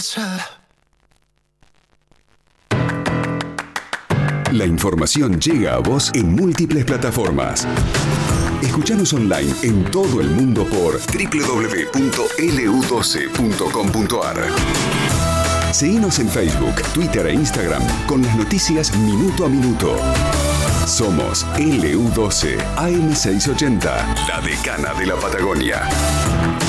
hacer. La información llega a vos en múltiples plataformas. Escuchanos online en todo el mundo por www.lu12.com.ar. Seguinos en Facebook, Twitter e Instagram con las noticias minuto a minuto. Somos LU12 AM680, la decana de la Patagonia.